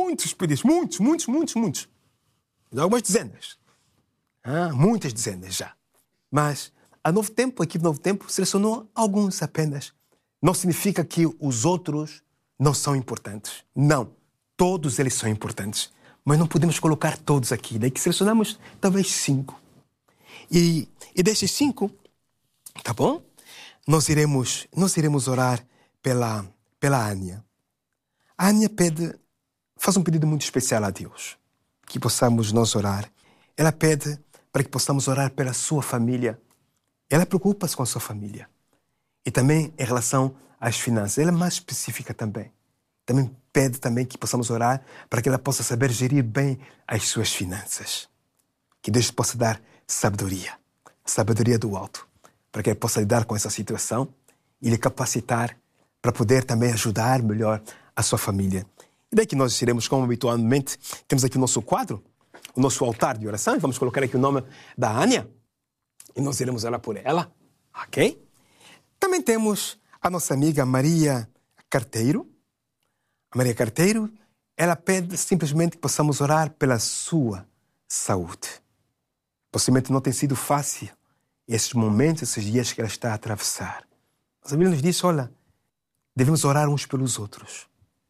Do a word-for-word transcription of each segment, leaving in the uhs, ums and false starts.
muitos pedidos, muitos, muitos, muitos, muitos. Algumas dezenas. Ah, muitas dezenas já. Mas a Novo Tempo, a equipe Novo Tempo, selecionou alguns apenas. Não significa que os outros não são importantes. Não. Todos eles são importantes. Mas não podemos colocar todos aqui. Daí que selecionamos talvez cinco. E, e destes cinco, tá bom? Nós iremos, nós iremos orar pela, pela Ania. A Ania pede, faz um pedido muito especial a Deus. Que possamos nós orar. Ela pede para que possamos orar pela sua família. Ela preocupa-se com a sua família. E também em relação às finanças. Ela é mais específica também. Também pede também que possamos orar para que ela possa saber gerir bem as suas finanças. Que Deus possa dar sabedoria. Sabedoria do alto. Para que ela possa lidar com essa situação e lhe capacitar para poder também ajudar melhor a sua família. E daí que nós iremos, como habitualmente, temos aqui o nosso quadro, o nosso altar de oração, e vamos colocar aqui o nome da Ania, e nós iremos orar por ela, ok? Também temos a nossa amiga Maria Carteiro. A Maria Carteiro, ela pede simplesmente que possamos orar pela sua saúde. Possivelmente não tem sido fácil esses momentos, esses dias que ela está a atravessar. Mas a Bíblia nos diz, olha, devemos orar uns pelos outros.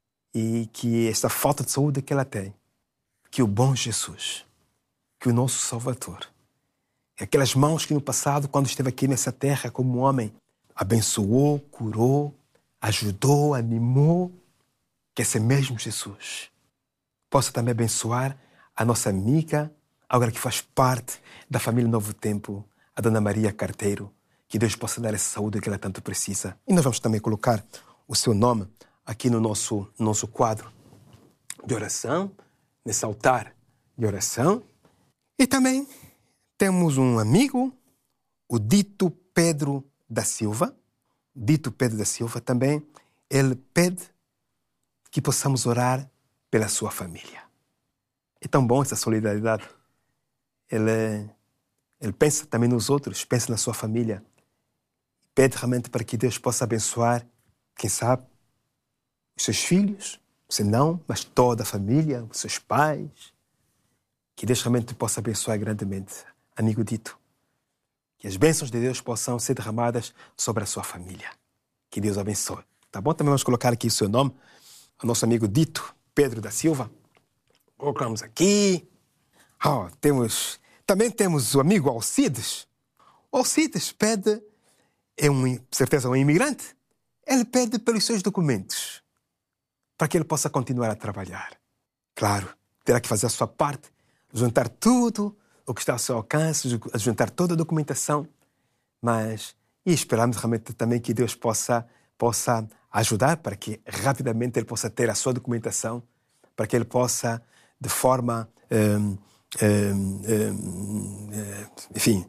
E que esta falta de saúde que ela tem, que o bom Jesus, que o nosso Salvador, aquelas mãos que no passado, quando esteve aqui nessa terra como homem, abençoou, curou, ajudou, animou, que esse mesmo Jesus possa também abençoar a nossa amiga, agora que faz parte da família Novo Tempo, a Dona Maria Carteiro, que Deus possa dar essa saúde que ela tanto precisa. E nós vamos também colocar o seu nome aqui no nosso, nosso quadro de oração, nesse altar de oração. E também temos um amigo, o Dito Pedro da Silva. Dito Pedro da Silva também, ele pede que possamos orar pela sua família. É tão bom essa solidariedade. Ele, ele pensa também nos outros, pensa na sua família. Pede realmente para que Deus possa abençoar, quem sabe, os seus filhos, se não, mas toda a família, os seus pais. Que Deus realmente possa abençoar grandemente, amigo Dito. Que as bênçãos de Deus possam ser derramadas sobre a sua família. Que Deus abençoe. Tá bom? Também vamos colocar aqui o seu nome, o nosso amigo Dito Pedro da Silva. Colocamos aqui. Oh, temos, também temos o amigo Alcides. O Alcides pede, é um, certeza um imigrante, ele pede pelos seus documentos, para que ele possa continuar a trabalhar. Claro, terá que fazer a sua parte, juntar tudo o que está ao seu alcance, juntar toda a documentação, mas e esperamos realmente também que Deus possa, possa ajudar para que rapidamente ele possa ter a sua documentação, para que ele possa, de forma, hum, hum, hum, enfim,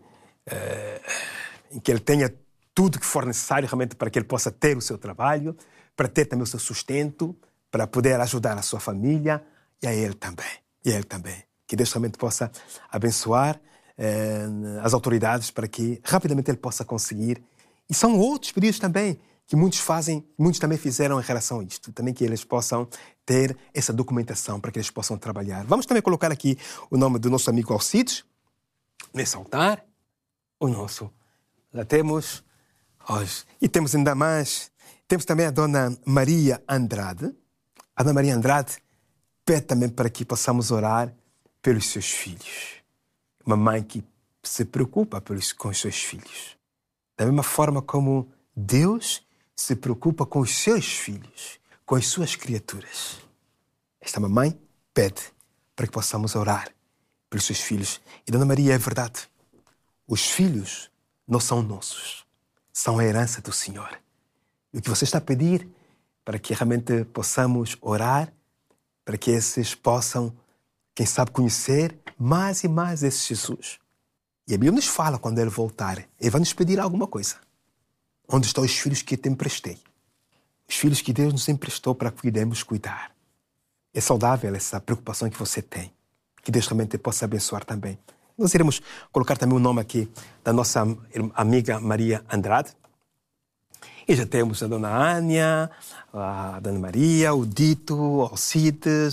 hum, que ele tenha tudo que for necessário realmente para que ele possa ter o seu trabalho, para ter também o seu sustento, para poder ajudar a sua família e a ele também. E a ele também. Que Deus realmente possa abençoar eh, as autoridades para que rapidamente ele possa conseguir. E são outros pedidos também que muitos fazem, muitos também fizeram em relação a isto. Também que eles possam ter essa documentação para que eles possam trabalhar. Vamos também colocar aqui o nome do nosso amigo Alcides, nesse altar. O nosso. Já temos. Hoje. E temos ainda mais. Temos também a Dona Maria Andrade. A Dona Maria Andrade pede também para que possamos orar pelos seus filhos. Uma mãe que se preocupa pelos, com os seus filhos. Da mesma forma como Deus se preocupa com os seus filhos, com as suas criaturas. Esta mamãe pede para que possamos orar pelos seus filhos. E Dona Maria, é verdade. Os filhos não são nossos. São a herança do Senhor. E o que você está a pedir para que realmente possamos orar, para que esses possam, quem sabe, conhecer mais e mais esse Jesus. E a Bíblia nos fala, quando ele voltar, ele vai nos pedir alguma coisa. Onde estão os filhos que eu te emprestei? Os filhos que Deus nos emprestou para que podemos cuidar. É saudável essa preocupação que você tem. Que Deus realmente possa abençoar também. Nós iremos colocar também o nome aqui da nossa amiga Maria Andrade. E já temos a Dona Ania, a Dona Maria, o Dito, o Alcides,